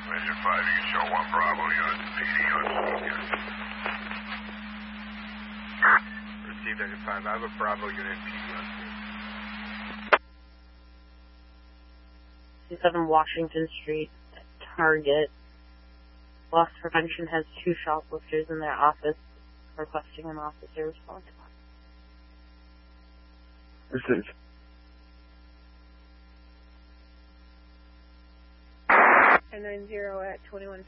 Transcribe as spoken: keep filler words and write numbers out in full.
Mission five, you can show one Bravo unit, P D on unit. Received Engine five, I have a Bravo unit, P D on scene. seven Washington Street, Target. Loss Prevention has two shoplifters in their office requesting an officer response. Received. nine zero at twenty-one